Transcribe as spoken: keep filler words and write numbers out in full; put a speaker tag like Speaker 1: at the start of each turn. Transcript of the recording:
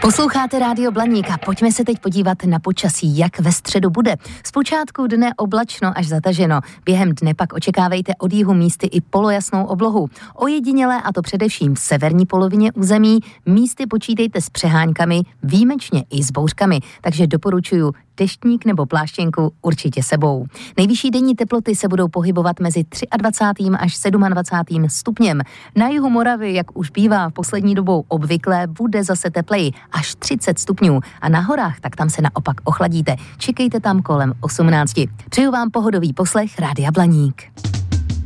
Speaker 1: Posloucháte Rádio Blaník a pojďme se teď podívat na počasí, jak ve středu bude. Zpočátku dne oblačno až zataženo. Během dne pak očekávejte od jihu místy i polojasnou oblohu. Ojedinělé, a to především v severní polovině území, místy počítejte s přeháňkami, výjimečně i s bouřkami, takže doporučuju deštník nebo pláštěnku určitě sebou. Nejvyšší denní teploty se budou pohybovat mezi dvacátým třetím až dvacátým sedmým stupněm. Na jihu Moravy, jak už bývá poslední dobou obvyklé, bude zase tepleji až třicet stupňů a na horách, tak tam se naopak ochladíte. Čekejte tam kolem osmnácti. Přeju vám pohodový poslech Rádia Blaník.